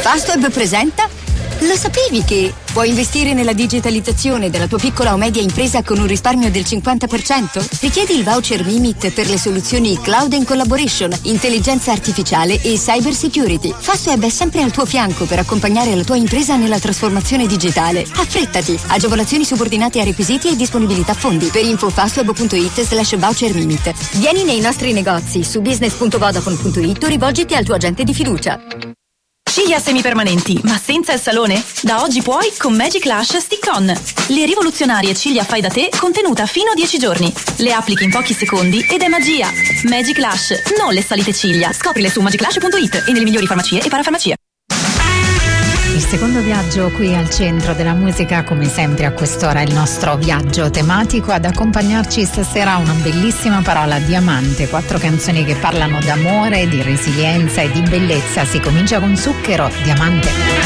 Fastweb presenta. Lo sapevi che puoi investire nella digitalizzazione della tua piccola o media impresa con un risparmio del 50%? Richiedi il voucher Mimit per le soluzioni Cloud and Collaboration, intelligenza artificiale e cyber security. Fastweb è sempre al tuo fianco per accompagnare la tua impresa nella trasformazione digitale. Affrettati! Agevolazioni subordinate a requisiti e disponibilità fondi. Per info fastweb.it/voucher Mimit. Vieni nei nostri negozi su business.vodafone.it o rivolgiti al tuo agente di fiducia. Ciglia semipermanenti, ma senza il salone? Da oggi puoi con Magic Lash Stick-On. Le rivoluzionarie ciglia fai da te contenuta fino a 10 giorni. Le applichi in pochi secondi ed è magia. Magic Lash, non le solite ciglia. Scoprile su magiclash.it e nelle migliori farmacie e parafarmacie. Il secondo viaggio qui al centro della musica, come sempre a quest'ora, è il nostro viaggio tematico. Ad accompagnarci stasera una bellissima parola, diamante. 4 canzoni che parlano d'amore, di resilienza e di bellezza. Si comincia con Zucchero, Diamante.